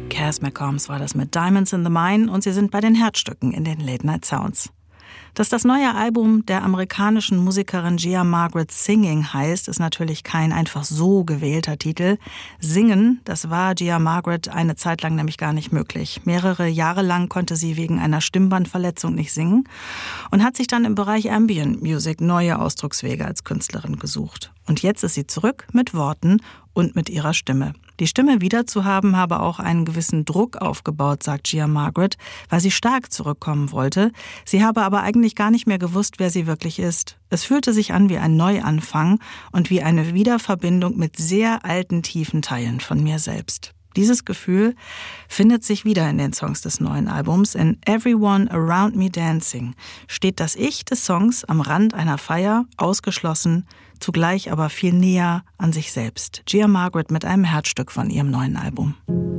Cass McCombs war das mit Diamonds in the Mine und sie sind bei den Herzstücken in den Late Night Sounds. Dass das neue Album der amerikanischen Musikerin Gia Margaret Singing heißt, ist natürlich kein einfach so gewählter Titel. Singen, das war Gia Margaret eine Zeit lang nämlich gar nicht möglich. Mehrere Jahre lang konnte sie wegen einer Stimmbandverletzung nicht singen und hat sich dann im Bereich Ambient Music neue Ausdruckswege als Künstlerin gesucht. Und jetzt ist sie zurück mit Worten und mit ihrer Stimme. Die Stimme wiederzuhaben habe auch einen gewissen Druck aufgebaut, sagt Gia Margaret, weil sie stark zurückkommen wollte. Sie habe aber eigentlich gar nicht mehr gewusst, wer sie wirklich ist. Es fühlte sich an wie ein Neuanfang und wie eine Wiederverbindung mit sehr alten, tiefen Teilen von mir selbst. Dieses Gefühl findet sich wieder in den Songs des neuen Albums. In Everyone Around Me Dancing steht das Ich des Songs am Rand einer Feier, ausgeschlossen, zugleich aber viel näher an sich selbst. Gia Margaret mit einem Herzstück von ihrem neuen Album.